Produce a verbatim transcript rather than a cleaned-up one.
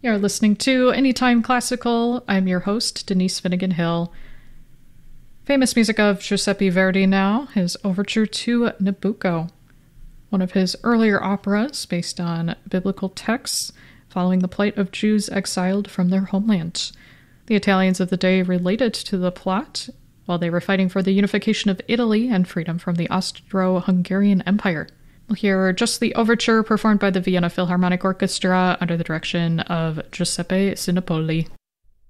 You're listening to Anytime Classical. I'm your host, Denise Finnegan Hill. Famous music of Giuseppe Verdi now, his overture to Nabucco, one of his earlier operas based on biblical texts following the plight of Jews exiled from their homeland. The Italians of the day related to the plot while they were fighting for the unification of Italy and freedom from the Austro-Hungarian Empire. We'll hear just the overture performed by the Vienna Philharmonic Orchestra under the direction of Giuseppe Sinopoli.